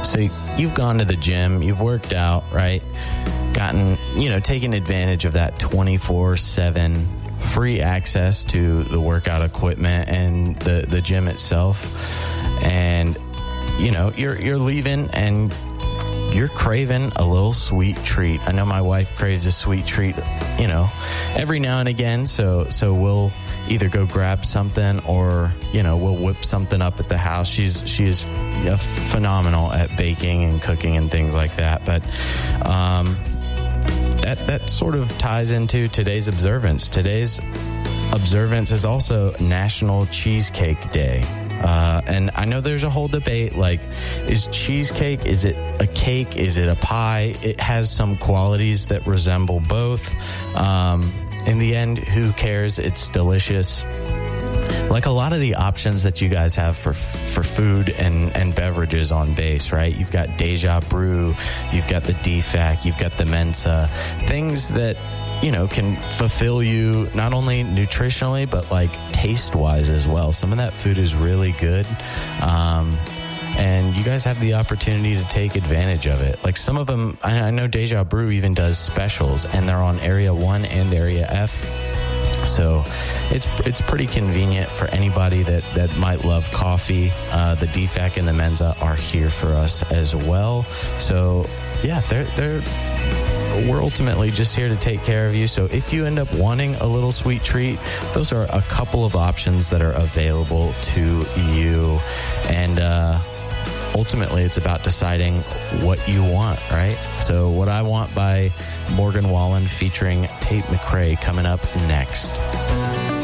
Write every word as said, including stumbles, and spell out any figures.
So you've gone to the gym, you've worked out, right? Gotten, you know, taken advantage of that twenty-four seven free access to the workout equipment and the, the gym itself. And, you know, you're, you're leaving and you're craving a little sweet treat. I know my wife craves a sweet treat, you know, every now and again. So, so we'll either go grab something or, you know, we'll whip something up at the house. She's, she is phenomenal at baking and cooking and things like that. But, um, that, that sort of ties into today's observance. Today's observance is also National Cheesecake Day. Uh, and I know there's a whole debate, like, is cheesecake, is it a cake, is it a pie? It has some qualities that resemble both. Um, in the end, who cares? It's delicious. Like a lot of the options that you guys have for for food and, and beverages on base, right? You've got Deja Brew, you've got the D FAC, you've got the Mensa, things that, you know, can fulfill you not only nutritionally, but like taste-wise as well. Some of that food is really good. Um, and you guys have the opportunity to take advantage of it. Like some of them, I, I know Deja Brew even does specials, and they're on Area one and Area F. So it's it's pretty convenient for anybody that, that might love coffee. Uh, the D FAC and the Mensa are here for us as well. So, yeah, they're they're we're ultimately just here to take care of you. So if you end up wanting a little sweet treat, those are a couple of options that are available to you. And uh, ultimately, it's about deciding what you want, right? So What I Want by Morgan Wallen featuring Tate McRae coming up next.